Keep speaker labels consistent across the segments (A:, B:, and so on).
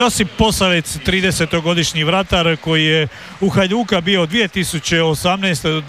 A: Josip Posavec, 30-godišnji vratar koji je u Hajduka bio od 2018. do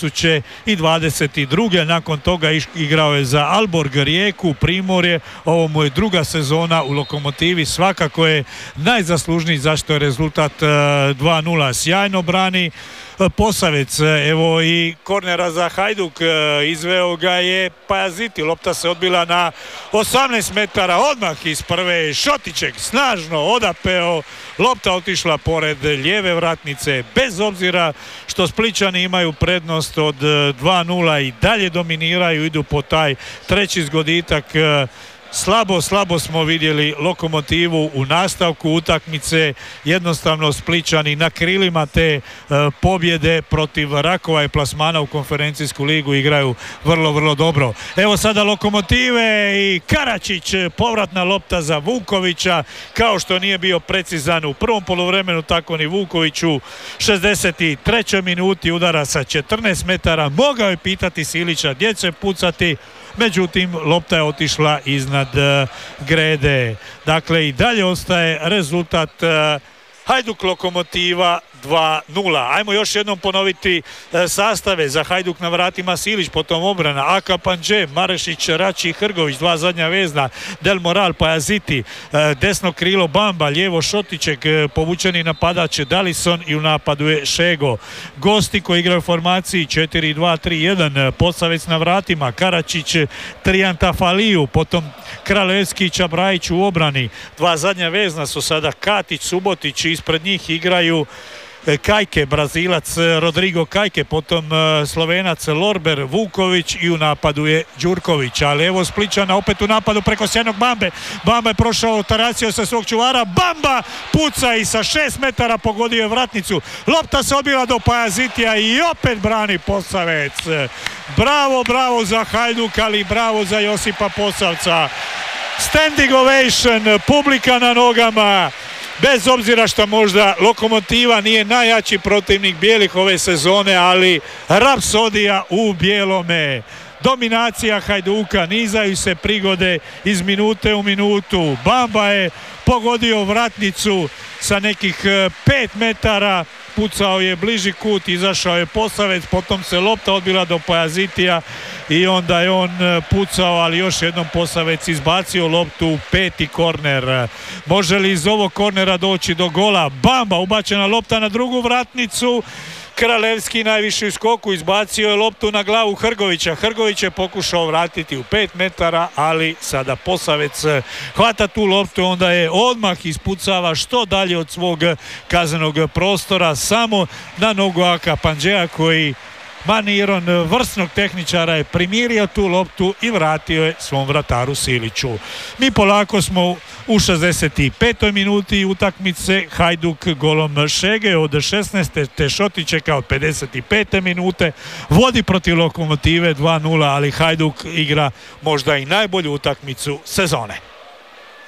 A: 2022. Nakon toga igrao je za Alborg, Rijeku, Primorje. Ovo mu je druga sezona u Lokomotivi. Svakako je najzaslužniji zašto je rezultat 2:0. Sjajno brani Posavec. Evo i kornera za Hajduk, izveo ga je Pajaziti. Lopta se odbila na 18 metara, odmah iz prve. Šotićek snažno odapeo, lopta otišla pored lijeve vratnice. Bez obzira što Splićani imaju prednost od 2:0 i dalje dominiraju, idu po taj treći zgoditak. Slabo smo vidjeli Lokomotivu u nastavku utakmice. Jednostavno Splićani na krilima te pobjede protiv Rakova i plasmana u konferencijsku ligu igraju vrlo dobro. Evo sada Lokomotive i Karačić, povratna lopta za Vukovića. Kao što nije bio precizan u prvom poluvremenu, tako ni Vukoviću. 63. minuti udara sa 14 metara. Mogao je pitati Silića gdje će pucati, međutim lopta je otišla iznad grede. Dakle i dalje ostaje rezultat Hajduk Lokomotiva 2:0. Ajmo još jednom ponoviti sastave. Za Hajduk na vratima Silić, potom obrana Aka Panđe, Marešić, Rači i Hrgović, dva zadnja vezna, Del Moral, Pajaziti, desno krilo Bamba, lijevo Šotićek, povučeni napadač Dalison i u napadu je Šego. Gosti koji igraju u formaciji 4-2-3-1, Posavec na vratima, Karačić, Trijantafaliju, potom Kralevski i Čabrajić u obrani. Dva zadnja vezna su sada Katić, Subotić, ispred njih igraju Kajke, Brazilac Rodrigo Kajke, potom Slovenac Lorber, Vuković i u napadu je Đurković. Ali evo Splićana opet u napadu preko sjajnog Bambe. Bamba je prošao, taracio sa svog čuvara. Bamba puca i sa 6 metara pogodio je vratnicu. Lopta se odbila do Pajazitija i opet brani Posavec. Bravo za Hajduk, ali bravo za Josipa Posavca. Standing ovation, publika na nogama. Bez obzira što možda Lokomotiva nije najjači protivnik bijelih ove sezone, ali rapsodija u bijelome. Dominacija Hajduka, nizaju se prigode iz minute u minutu. Bamba je pogodio vratnicu sa nekih 5 metara, pucao je bliži kut, izašao je Posavec, potom se lopta odbila do Pajazitija i onda je on pucao, ali još jednom Posavec izbacio loptu u peti korner. Može li iz ovog kornera doći do gola? Bamba, ubačena lopta na drugu vratnicu. Kralevski najviši u skoku, izbacio je loptu na glavu Hrgovića. Hrgović je pokušao vratiti u 5 metara, ali sada Posavec hvata tu loptu, onda je odmah ispucava što dalje od svog kaznenog prostora, samo na nogu Aka Panđea koji manirom vrsnog tehničara je primirio tu loptu i vratio je svom vrataru Siliću. Mi polako smo u 65. minuti utakmice. Hajduk golom Šege od 16. te Šotićeka od 55. minute vodi protiv Lokomotive 2:0, ali Hajduk igra možda i najbolju utakmicu sezone.